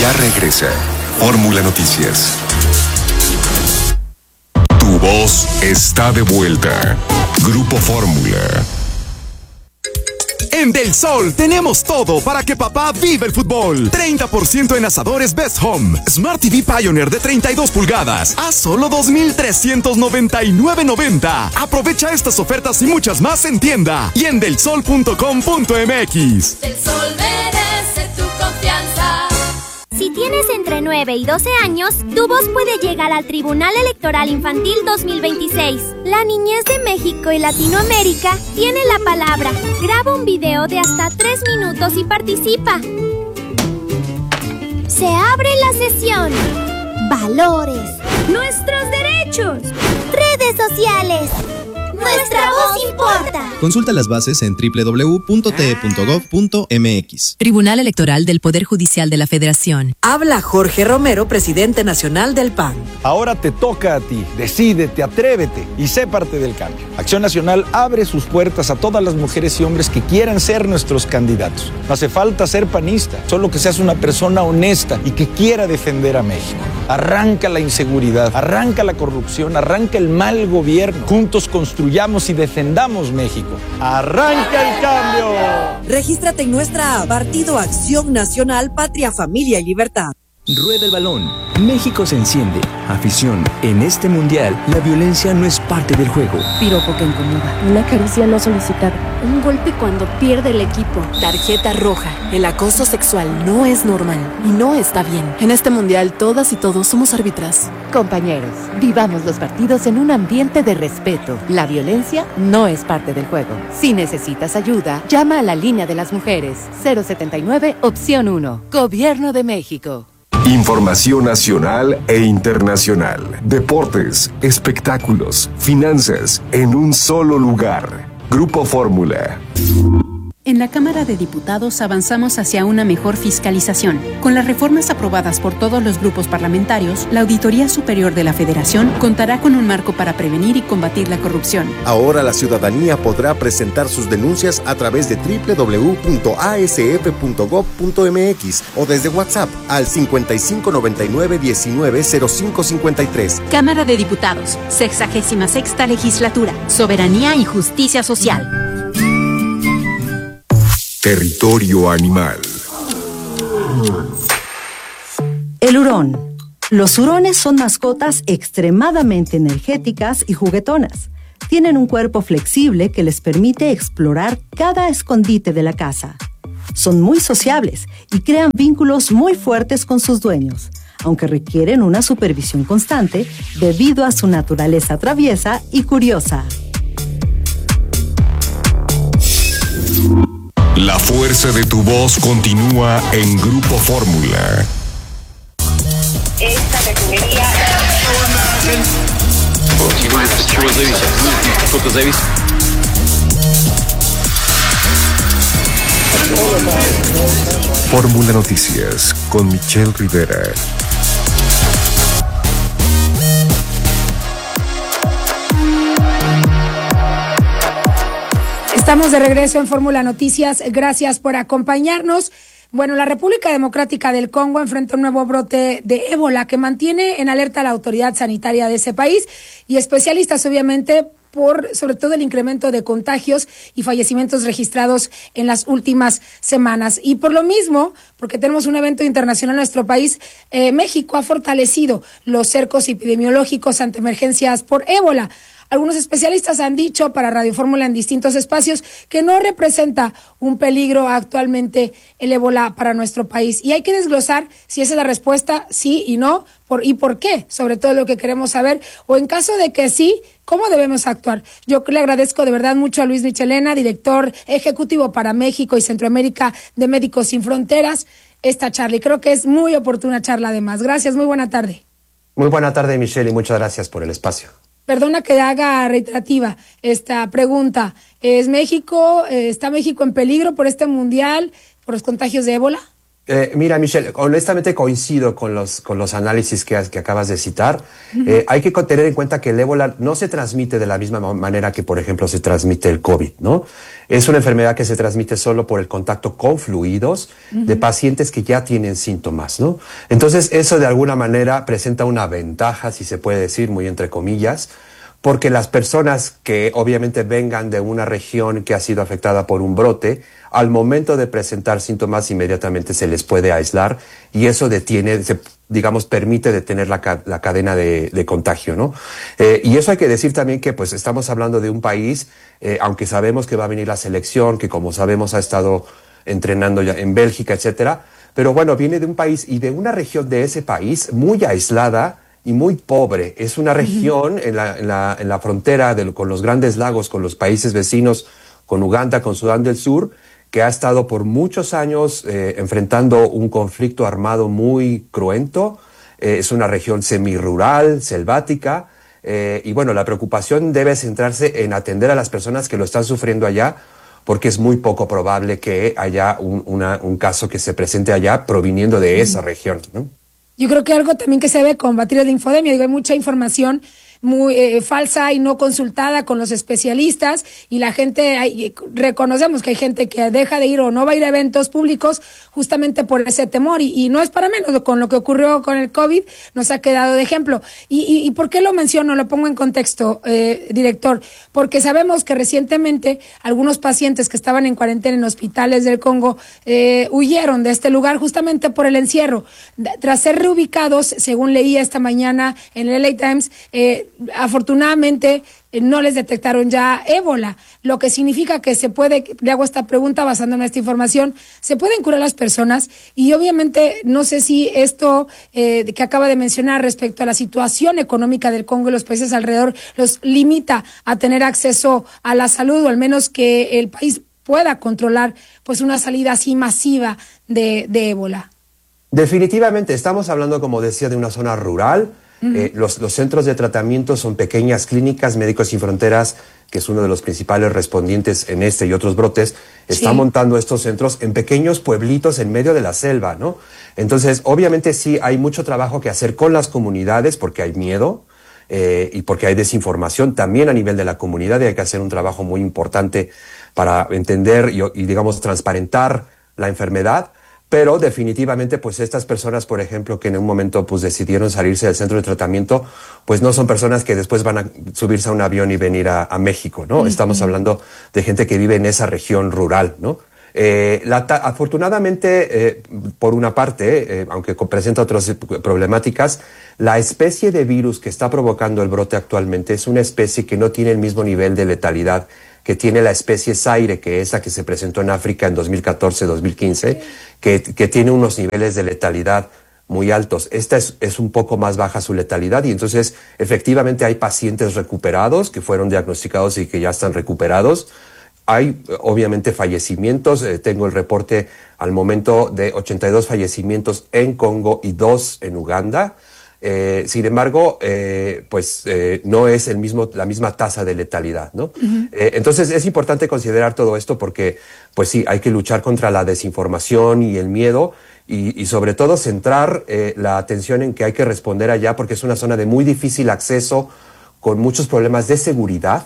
Ya regresa Fórmula Noticias. Tu voz está de vuelta. Grupo Fórmula. En Del Sol tenemos todo para que papá viva el fútbol. 30% en asadores Best Home. Smart TV Pioneer de 32 pulgadas a solo $2,399.90. Aprovecha estas ofertas y muchas más en tienda y en delsol.com.mx. Del Sol merece tu confianza. Si tienes entre 9 y 12 años, tu voz puede llegar al Tribunal Electoral Infantil 2026. La niñez de México y Latinoamérica tiene la palabra. Graba un video de hasta 3 minutos y participa. Se abre la sesión. Valores. Nuestros derechos. Redes sociales. Nuestra voz importa. Consulta las bases en www.te.gov.mx. Tribunal Electoral del Poder Judicial de la Federación. Habla Jorge Romero, presidente nacional del PAN. Ahora te toca a ti. Decídete, atrévete y sé parte del cambio. Acción Nacional abre sus puertas a todas las mujeres y hombres que quieran ser nuestros candidatos. No hace falta ser panista, solo que seas una persona honesta y que quiera defender a México. Arranca la inseguridad, arranca la corrupción, arranca el mal gobierno. Juntos construyamos y defendamos México. ¡Arranca el cambio! Regístrate en nuestra app Partido Acción Nacional, Patria, Familia y Libertad. Rueda el balón. México se enciende. Afición. En este mundial, la violencia no es parte del juego. Piropo que incomoda. Una caricia no solicitada. Un golpe cuando pierde el equipo. Tarjeta roja. El acoso sexual no es normal y no está bien. En este mundial, todas y todos somos árbitras. Compañeros, vivamos los partidos en un ambiente de respeto. La violencia no es parte del juego. Si necesitas ayuda, llama a la línea de las mujeres. 079, opción 1. Gobierno de México. Información nacional e internacional. Deportes, espectáculos, finanzas, en un solo lugar. Grupo Fórmula. En la Cámara de Diputados avanzamos hacia una mejor fiscalización. Con las reformas aprobadas por todos los grupos parlamentarios, la Auditoría Superior de la Federación contará con un marco para prevenir y combatir la corrupción. Ahora la ciudadanía podrá presentar sus denuncias a través de www.asf.gov.mx o desde WhatsApp al 5599-190553. Cámara de Diputados, 66ª Legislatura, Soberanía y Justicia Social. Territorio animal. El hurón. Los hurones son mascotas extremadamente energéticas y juguetonas. Tienen un cuerpo flexible que les permite explorar cada escondite de la casa. Son muy sociables y crean vínculos muy fuertes con sus dueños, aunque requieren una supervisión constante debido a su naturaleza traviesa y curiosa. La fuerza de tu voz continúa en Grupo Fórmula. Esta refinería... Fórmula Noticias con Michelle Rivera. Estamos de regreso en Fórmula Noticias. Gracias por acompañarnos. Bueno, la República Democrática del Congo enfrenta un nuevo brote de ébola que mantiene en alerta a la autoridad sanitaria de ese país y especialistas, obviamente, por sobre todo el incremento de contagios y fallecimientos registrados en las últimas semanas. Y por lo mismo, porque tenemos un evento internacional en nuestro país, México ha fortalecido los cercos epidemiológicos ante emergencias por ébola. Algunos especialistas han dicho para Radio Fórmula en distintos espacios que no representa un peligro actualmente el ébola para nuestro país. Y hay que desglosar si esa es la respuesta, sí y no, y por qué, sobre todo lo que queremos saber, o en caso de que sí, ¿cómo debemos actuar? Yo le agradezco de verdad mucho a Luis Michelena, director ejecutivo para México y Centroamérica de Médicos Sin Fronteras, esta charla. Y creo que es muy oportuna charla además. Gracias, muy buena tarde. Muy buena tarde, Michelle, y muchas gracias por el espacio. Perdona que haga reiterativa esta pregunta. ¿Está México en peligro por este mundial, por los contagios de ébola? Mira, Michelle, honestamente coincido con los análisis que acabas de citar. Hay que tener en cuenta que el ébola no se transmite de la misma manera que, por ejemplo, se transmite el COVID, ¿no? Es una enfermedad que se transmite solo por el contacto con fluidos de pacientes que ya tienen síntomas, ¿no? Entonces, eso de alguna manera presenta una ventaja, si se puede decir, muy entre comillas, porque las personas que obviamente vengan de una región que ha sido afectada por un brote, al momento de presentar síntomas inmediatamente se les puede aislar y eso permite detener la cadena de contagio, ¿no? Y eso hay que decir también que pues estamos hablando de un país, aunque sabemos que va a venir la selección, que como sabemos ha estado entrenando ya en Bélgica, etcétera, pero bueno, viene de un país y de una región de ese país muy aislada y muy pobre. Es una región en la frontera con los grandes lagos, con los países vecinos, con Uganda, con Sudán del Sur, que ha estado por muchos años enfrentando un conflicto armado muy cruento. Es una región semirural, selvática, y bueno, la preocupación debe centrarse en atender a las personas que lo están sufriendo allá, porque es muy poco probable que haya un caso que se presente allá proviniendo de esa región, ¿no? Yo creo que algo también que se debe combatir es la infodemia. Hay mucha información muy falsa y no consultada con los especialistas y la gente, reconocemos que hay gente que deja de ir o no va a ir a eventos públicos justamente por ese temor y no es para menos. Con lo que ocurrió con el COVID nos ha quedado de ejemplo. ¿Y por qué lo menciono? Lo pongo en contexto, director, porque sabemos que recientemente algunos pacientes que estaban en cuarentena en hospitales del Congo huyeron de este lugar justamente por el encierro. Tras ser reubicados, según leía esta mañana en el LA Times, afortunadamente no les detectaron ya ébola, lo que significa que se puede, le hago esta pregunta basándome en esta información, se pueden curar las personas y obviamente no sé si esto que acaba de mencionar respecto a la situación económica del Congo y los países alrededor los limita a tener acceso a la salud o al menos que el país pueda controlar pues una salida así masiva de ébola. Definitivamente, estamos hablando, como decía, de una zona rural. Los centros de tratamiento son pequeñas clínicas. Médicos Sin Fronteras, que es uno de los principales respondientes en este y otros brotes, está montando estos centros en pequeños pueblitos en medio de la selva, ¿no? Entonces, obviamente sí hay mucho trabajo que hacer con las comunidades porque hay miedo y porque hay desinformación también a nivel de la comunidad y hay que hacer un trabajo muy importante para entender y digamos, transparentar la enfermedad. Pero definitivamente, pues estas personas, por ejemplo, que en un momento pues decidieron salirse del centro de tratamiento, pues no son personas que después van a subirse a un avión y venir a México, ¿no? Estamos hablando de gente que vive en esa región rural, ¿no? Afortunadamente, por una parte, aunque presenta otras problemáticas, la especie de virus que está provocando el brote actualmente es una especie que no tiene el mismo nivel de letalidad que tiene la especie Zaire, que es la que se presentó en África en 2014-2015, que tiene unos niveles de letalidad muy altos. Esta es un poco más baja su letalidad y entonces efectivamente hay pacientes recuperados que fueron diagnosticados y que ya están recuperados. Hay obviamente fallecimientos, tengo el reporte al momento de 82 fallecimientos en Congo y 2 en Uganda. Sin embargo, no es la misma tasa de letalidad, ¿no? Entonces es importante considerar todo esto porque, pues sí, hay que luchar contra la desinformación y el miedo y sobre todo centrar la atención en que hay que responder allá porque es una zona de muy difícil acceso con muchos problemas de seguridad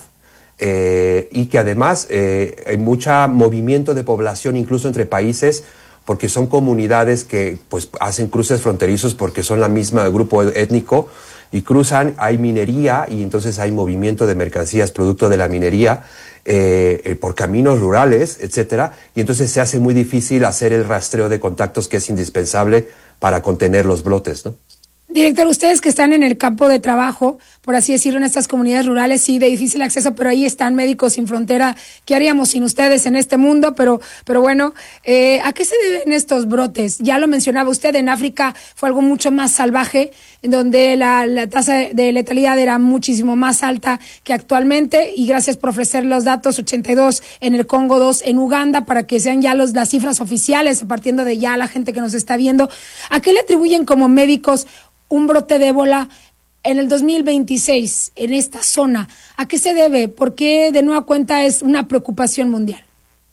y que además hay mucho movimiento de población incluso entre países porque son comunidades que pues hacen cruces fronterizos porque son la misma grupo étnico y cruzan, hay minería y entonces hay movimiento de mercancías producto de la minería por caminos rurales, etcétera, y entonces se hace muy difícil hacer el rastreo de contactos que es indispensable para contener los brotes, ¿no? Director, ustedes que están en el campo de trabajo, por así decirlo, en estas comunidades rurales, sí, de difícil acceso, pero ahí están Médicos Sin Frontera. ¿Qué haríamos sin ustedes en este mundo? Pero bueno, ¿a qué se deben estos brotes? Ya lo mencionaba usted, en África fue algo mucho más salvaje, en donde la tasa de letalidad era muchísimo más alta que actualmente, y gracias por ofrecer los datos, 82 en el Congo, 2 en Uganda, para que sean ya las cifras oficiales, partiendo de ya la gente que nos está viendo. ¿A qué le atribuyen como médicos un brote de ébola en el 2026 en esta zona? ¿A qué se debe? ¿Por qué de nueva cuenta es una preocupación mundial?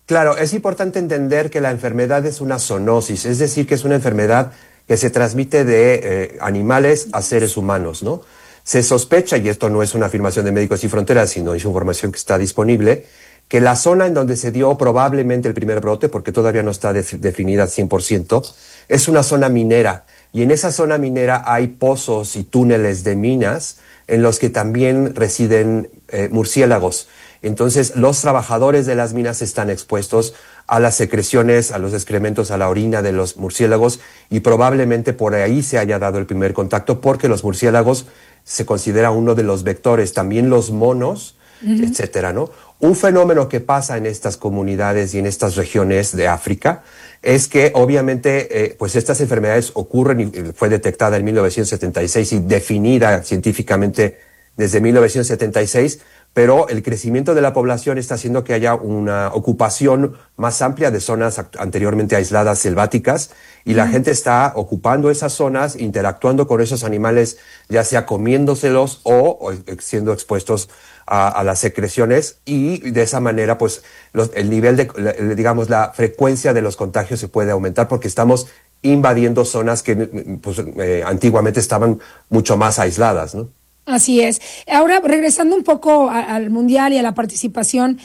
Claro, es importante entender que la enfermedad es una zoonosis, es decir, que es una enfermedad que se transmite de animales a seres humanos, ¿no? Se sospecha, y esto no es una afirmación de Médicos Sin Fronteras, sino es información que está disponible, que la zona en donde se dio probablemente el primer brote, porque todavía no está definida al 100%, es una zona minera. Y en esa zona minera hay pozos y túneles de minas en los que también residen murciélagos. Entonces, los trabajadores de las minas están expuestos a las secreciones, a los excrementos, a la orina de los murciélagos, y probablemente por ahí se haya dado el primer contacto, porque los murciélagos se considera uno de los vectores, también los monos, etcétera, ¿no? Un fenómeno que pasa en estas comunidades y en estas regiones de África es que obviamente pues estas enfermedades ocurren, y fue detectada en 1976 y definida científicamente desde 1976, pero el crecimiento de la población está haciendo que haya una ocupación más amplia de zonas anteriormente aisladas selváticas, y la gente está ocupando esas zonas, interactuando con esos animales, ya sea comiéndoselos o siendo expuestos a las secreciones, y de esa manera pues el nivel de, digamos, la frecuencia de los contagios se puede aumentar, porque estamos invadiendo zonas que pues, antiguamente estaban mucho más aisladas, ¿no? Así es. Ahora, regresando un poco al Mundial y a la participación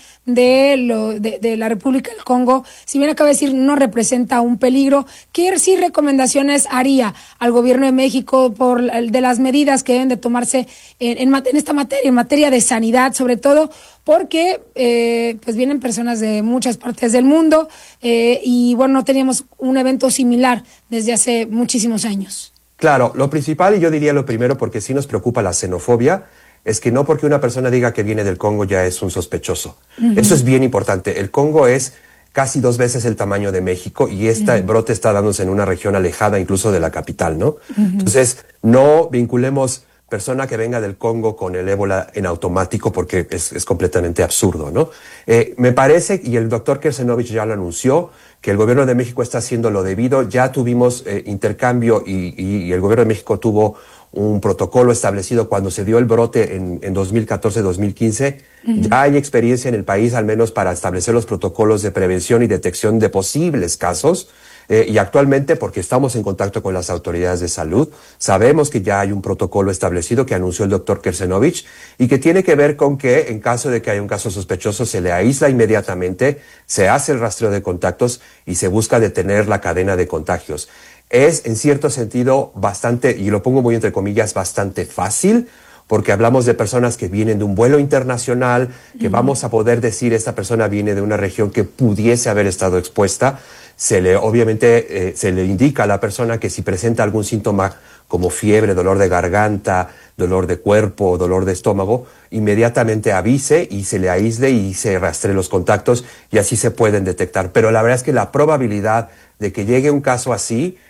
de la República del Congo, si bien acaba de decir no representa un peligro, ¿qué sí recomendaciones haría al gobierno de México de las medidas que deben de tomarse en esta materia, en materia de sanidad, sobre todo porque pues vienen personas de muchas partes del mundo y bueno, no teníamos un evento similar desde hace muchísimos años? Claro, lo principal, y yo diría lo primero, porque sí nos preocupa la xenofobia, es que no porque una persona diga que viene del Congo ya es un sospechoso. Eso es bien importante. El Congo es casi 2 veces el tamaño de México, y este brote está dándose en una región alejada incluso de la capital, ¿no? Entonces, no vinculemos persona que venga del Congo con el ébola en automático, porque es completamente absurdo, ¿no? Me parece, y el doctor Kersenovich ya lo anunció, que el gobierno de México está haciendo lo debido. Ya tuvimos intercambio y el gobierno de México tuvo un protocolo establecido cuando se dio el brote en 2014-2015. Ya hay experiencia en el país, al menos para establecer los protocolos de prevención y detección de posibles casos. Y actualmente, porque estamos en contacto con las autoridades de salud, sabemos que ya hay un protocolo establecido que anunció el doctor Kersenovich, y que tiene que ver con que en caso de que haya un caso sospechoso se le aísla inmediatamente, se hace el rastreo de contactos y se busca detener la cadena de contagios. Es en cierto sentido bastante, y lo pongo muy entre comillas, bastante fácil, porque hablamos de personas que vienen de un vuelo internacional, que vamos a poder decir esta persona viene de una región que pudiese haber estado expuesta. Obviamente se le indica a la persona que si presenta algún síntoma como fiebre, dolor de garganta, dolor de cuerpo, dolor de estómago, inmediatamente avise y se le aísle y se rastree los contactos, y así se pueden detectar. Pero la verdad es que la probabilidad de que llegue un caso así